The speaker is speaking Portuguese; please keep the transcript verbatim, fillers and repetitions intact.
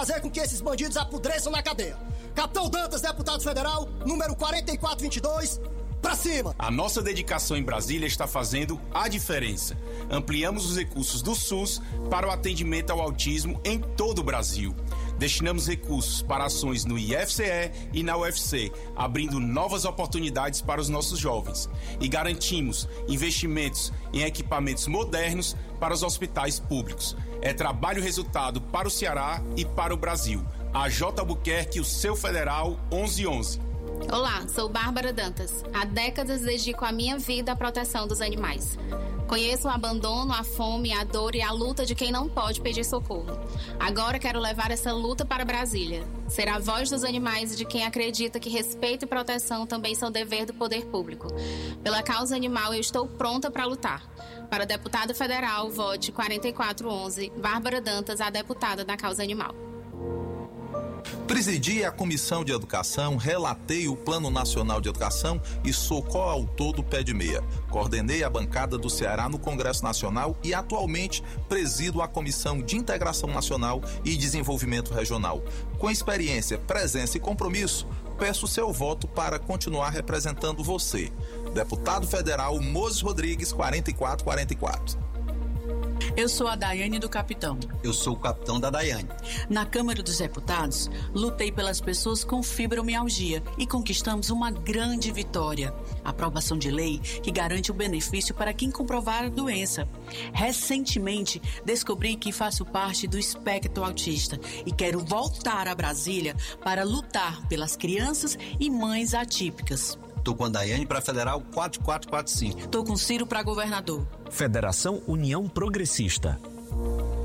fazer com que esses bandidos apodreçam na cadeia. Capitão Dantas, deputado federal, número quarenta e quatro vinte e dois, pra cima. A nossa dedicação em Brasília está fazendo a diferença. Ampliamos os recursos do SUS para o atendimento ao autismo em todo o Brasil. Destinamos recursos para ações no I F C E e na U F C, abrindo novas oportunidades para os nossos jovens. E garantimos investimentos em equipamentos modernos para os hospitais públicos. É trabalho resultado para o Ceará e para o Brasil. A J. Albuquerque, o seu federal, onze onze. Olá, sou Bárbara Dantas. Há décadas dedico a minha vida à proteção dos animais. Conheço o abandono, a fome, a dor e a luta de quem não pode pedir socorro. Agora quero levar essa luta para Brasília. Ser a voz dos animais e de quem acredita que respeito e proteção também são dever do poder público. Pela causa animal, eu estou pronta para lutar. Para deputada federal, vote quarenta e quatro onze, Bárbara Dantas, a deputada da causa animal. Presidi a Comissão de Educação, relatei o Plano Nacional de Educação e sou coautor do Pé de Meia. Coordenei a bancada do Ceará no Congresso Nacional e atualmente presido a Comissão de Integração Nacional e Desenvolvimento Regional. Com experiência, presença e compromisso, peço seu voto para continuar representando você. Deputado Federal Moses Rodrigues, quarenta e quatro quarenta e quatro. Eu sou a Daiane do Capitão. Eu sou o capitão da Daiane. Na Câmara dos Deputados, lutei pelas pessoas com fibromialgia e conquistamos uma grande vitória. A aprovação de lei que garante o benefício para quem comprovar a doença. Recentemente, descobri que faço parte do espectro autista e quero voltar a Brasília para lutar pelas crianças e mães atípicas. Tô com a Daiane para Federal quatro quatro quatro cinco. Tô com Ciro para governador. Federação União Progressista.